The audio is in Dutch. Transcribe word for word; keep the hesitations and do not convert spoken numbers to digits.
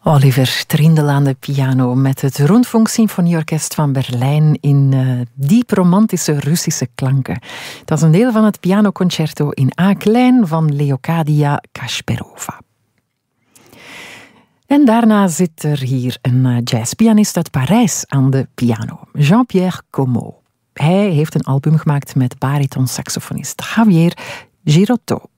Oliver Trindl aan de piano met het Rundfunk-symfonieorkest van Berlijn in uh, diep romantische Russische klanken. Dat is een deel van het pianoconcerto in A klein van Leocadia Kasperova. En daarna zit er hier een jazzpianist uit Parijs aan de piano, Jean-Pierre Comeau. Hij heeft een album gemaakt met bariton-saxofonist Javier Giroto.